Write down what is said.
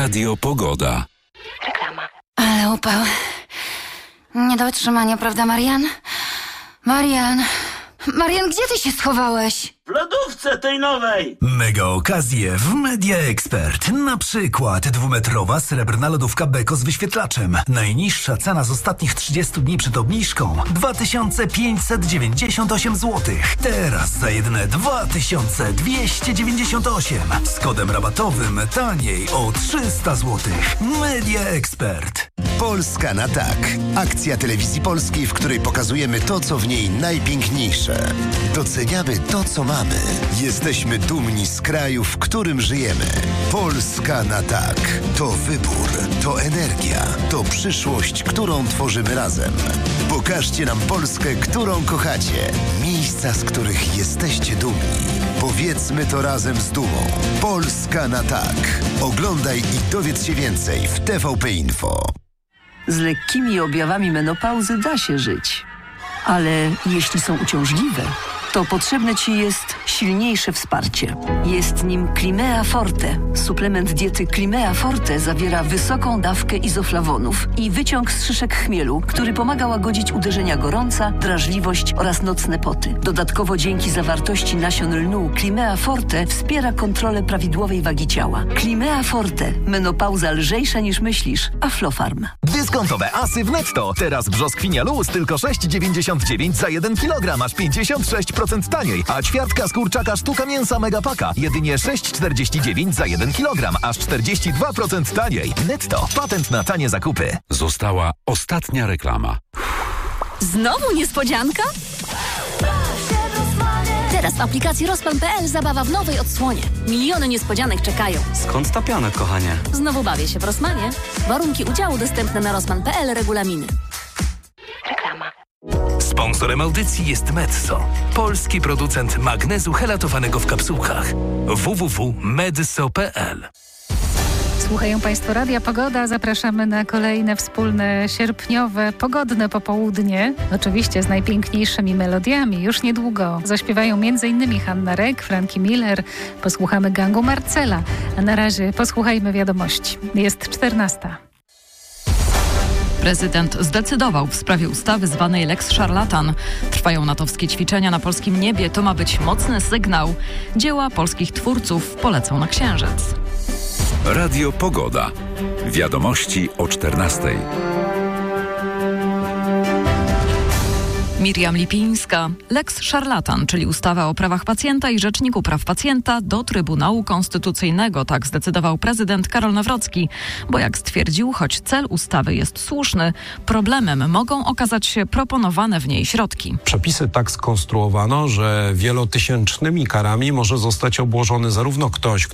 Radio Pogoda. Reklama. Ale upał. Nie do wytrzymania, prawda, Marian? Marian, gdzie ty się schowałeś? W lodówce tej nowej! Mega okazje w Media Expert. Na przykład 2-metrowa srebrna lodówka Beko z wyświetlaczem. Najniższa cena z ostatnich 30 dni przed obniżką 2598 zł. Teraz za jedyne 2298. Z kodem rabatowym taniej o 300 zł. Media Expert. Polska na tak. Akcja Telewizji Polskiej, w której pokazujemy to, co w niej najpiękniejsze. Doceniamy to, co mamy. Jesteśmy dumni z kraju, w którym żyjemy. Polska na tak. To wybór, to energia, to przyszłość, którą tworzymy razem. Pokażcie nam Polskę, którą kochacie. Miejsca, z których jesteście dumni. Powiedzmy to razem z dumą. Polska na tak. Oglądaj i dowiedz się więcej w TVP Info. Z lekkimi objawami menopauzy da się żyć. Ale jeśli są uciążliwe, to potrzebne Ci jest silniejsze wsparcie. Jest nim Climea Forte. Suplement diety Climea Forte zawiera wysoką dawkę izoflawonów i wyciąg z szyszek chmielu, który pomaga łagodzić uderzenia gorąca, drażliwość oraz nocne poty. Dodatkowo dzięki zawartości nasion lnu Climea Forte wspiera kontrolę prawidłowej wagi ciała. Climea Forte. Menopauza lżejsza niż myślisz. Aflofarm. Dyskontowe asy w Netto. Teraz brzoskwinia luz tylko 6,99 za 1 kg, aż 56% taniej. A ćwiartka z kurczaka sztuka mięsa Megapaka jedynie 6,49 za 1 kg, aż 42% taniej. Netto. Patent na tanie zakupy. Została ostatnia reklama. Znowu niespodzianka? Teraz w aplikacji Rosman.pl zabawa w nowej odsłonie. Miliony niespodzianek czekają. Skąd ta piana, kochanie? Znowu bawię się w Rosmanie. Warunki udziału dostępne na Rosman.pl, regulaminy. Reklama. Sponsorem audycji jest Medzo, polski producent magnezu helatowanego w kapsułkach. www.medzo.pl. Słuchają Państwo Radia Pogoda. Zapraszamy na kolejne wspólne sierpniowe, pogodne popołudnie. Oczywiście z najpiękniejszymi melodiami. Już niedługo zaśpiewają m.in. Hanna Rek, Frankie Miller. Posłuchamy gangu Marcela. A na razie posłuchajmy wiadomości. Jest 14. Prezydent zdecydował w sprawie ustawy zwanej Lex Szarlatan. Trwają natowskie ćwiczenia na polskim niebie. To ma być mocny sygnał. Dzieła polskich twórców polecą na Księżyc. Radio Pogoda. Wiadomości o 14. Miriam Lipińska. Lex Szarlatan, czyli ustawa o prawach pacjenta i Rzeczniku Praw Pacjenta do Trybunału Konstytucyjnego. Tak zdecydował prezydent Karol Nawrocki. Bo jak stwierdził, choć cel ustawy jest słuszny, problemem mogą okazać się proponowane w niej środki. Przepisy tak skonstruowano, że wielotysięcznymi karami może zostać obłożony zarówno ktoś,